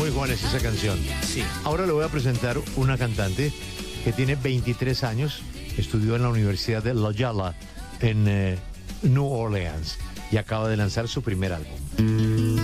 Muy Juanes esa canción. Sí. Ahora le voy a presentar una cantante que tiene 23 años, estudió en la Universidad de Loyola en New Orleans y acaba de lanzar su primer álbum.